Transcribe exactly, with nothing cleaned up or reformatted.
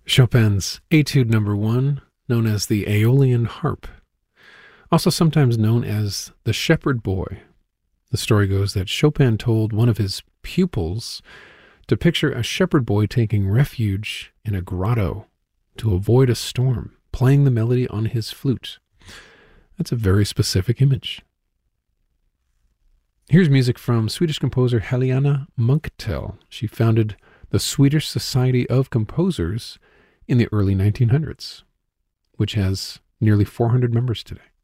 Chopin's Etude Number One, known as the Aeolian Harp, also sometimes known as the Shepherd Boy. The story goes that Chopin told one of his pupils to picture a shepherd boy taking refuge in a grotto to avoid a storm, playing the melody on his flute. That's a very specific image. Here's music from Swedish composer Helena Munktel. She founded the Swedish Society of Composers in the early nineteen hundreds, which has nearly four hundred members today.